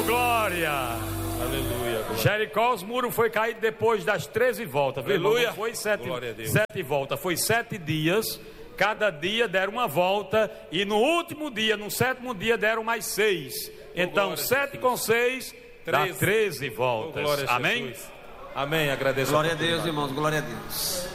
Oh, glória! Aleluia. Jericó, os muros foi caído depois das 13 voltas. Aleluia. Não foi 7 voltas, foi 7 dias. Cada dia deram uma volta. E no último dia, no 7º dia, deram mais 6. Então, 7 com 6 dá 13 voltas. Amém? Amém, agradeço. Glória a Deus, irmãos, glória a Deus.